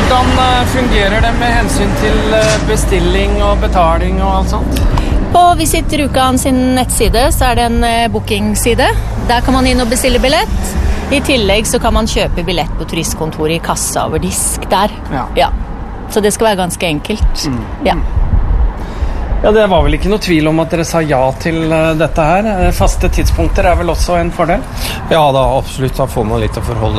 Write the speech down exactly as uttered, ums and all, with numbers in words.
Hvordan fungerer det med hensyn til bestilling og betaling og alt sånt? På Visit Rjukan sin nettside så er det en bookingside. Der kan man inn og bestille billett. I tillegg så kan man kjøpe billett på turistkontoret i kassa over disk der. Ja. Ja. Så det skal være ganske enkelt. Mm. Ja. Ja, det var vel ikke noe tvil om at dere sa ja til dette her. Faste tidspunkter er vel også en fordel? Ja da, absolutt. Da får man litt å forholde